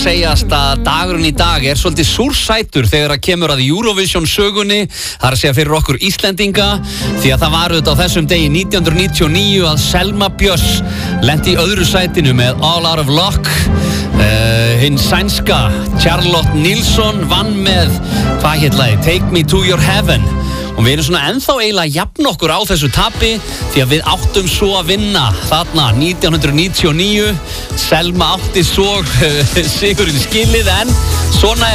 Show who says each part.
Speaker 1: Segjast að dagurinn í dag svolítið súrsætur þegar að kemur að Eurovision sögunni, það að segja fyrir okkur Íslendinga, því að það var auðvitað á þessum degi 1999 að Selma Björns lenti í öðru sætinu með All Out of Luck. Hinn sænska Charlotte Nilsson vann með, hvað hét lagið? Take Me to Your Heaven. Og við erum svona ennþá eiginlega jafn okkur á þessu tapi því að við áttum svo að vinna þarna 1999. Selma átti svo sigurinn skilið en svona